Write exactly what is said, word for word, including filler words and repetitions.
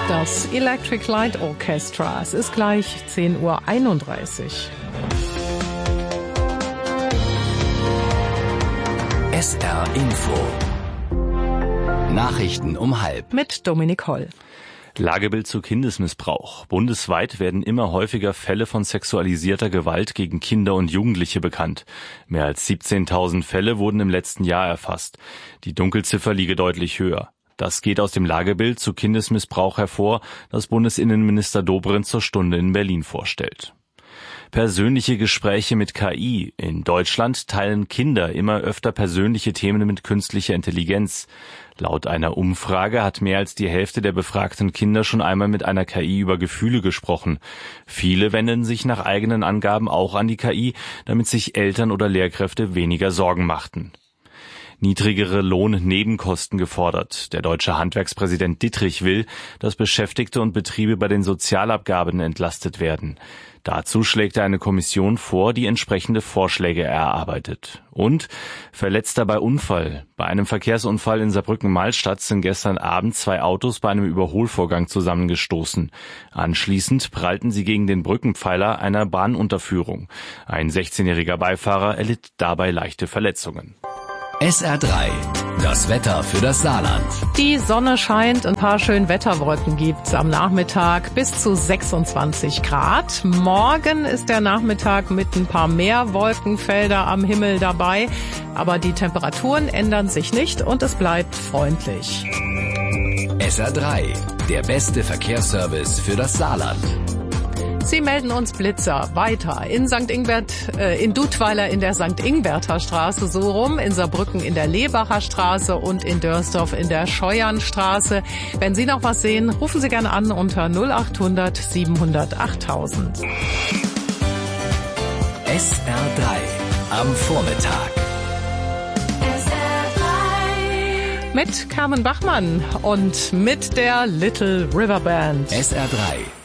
Das Electric Light Orchestra. Es ist gleich zehn Uhr einunddreißig. S R Info. Nachrichten um halb. Mit Dominik Holl. Lagebild zu Kindesmissbrauch. Bundesweit werden immer häufiger Fälle von sexualisierter Gewalt gegen Kinder und Jugendliche bekannt. Mehr als siebzehntausend Fälle wurden im letzten Jahr erfasst. Die Dunkelziffer liege deutlich höher. Das geht aus dem Lagebild zu Kindesmissbrauch hervor, das Bundesinnenminister Dobrindt zur Stunde in Berlin vorstellt. Persönliche Gespräche mit K I. In Deutschland teilen Kinder immer öfter persönliche Themen mit künstlicher Intelligenz. Laut einer Umfrage hat mehr als die Hälfte der befragten Kinder schon einmal mit einer K I über Gefühle gesprochen. Viele wenden sich nach eigenen Angaben auch an die K I, damit sich Eltern oder Lehrkräfte weniger Sorgen machten. Niedrigere Lohnnebenkosten gefordert. Der deutsche Handwerkspräsident Dittrich will, dass Beschäftigte und Betriebe bei den Sozialabgaben entlastet werden. Dazu schlägt er eine Kommission vor, die entsprechende Vorschläge erarbeitet. Und Verletzter bei Unfall. Bei einem Verkehrsunfall in Saarbrücken-Malstadt sind gestern Abend zwei Autos bei einem Überholvorgang zusammengestoßen. Anschließend prallten sie gegen den Brückenpfeiler einer Bahnunterführung. Ein sechzehnjähriger Beifahrer erlitt dabei leichte Verletzungen. S R drei. Das Wetter für das Saarland. Die Sonne scheint, ein paar schöne Wetterwolken gibt's am Nachmittag bis zu sechsundzwanzig Grad. Morgen ist der Nachmittag mit ein paar mehr Wolkenfelder am Himmel dabei, aber die Temperaturen ändern sich nicht und es bleibt freundlich. S R drei. Der beste Verkehrsservice für das Saarland. Sie melden uns Blitzer weiter in Sankt Ingbert, äh, in Dudweiler in der Sankt Ingberter Straße so rum, in Saarbrücken in der Lebacher Straße und in Dörsdorf in der Scheuernstraße. Wenn Sie noch was sehen, rufen Sie gerne an unter null acht hundert siebenhundert achttausend. S R drei am Vormittag. S R drei mit Carmen Bachmann und mit der Little River Band. S R drei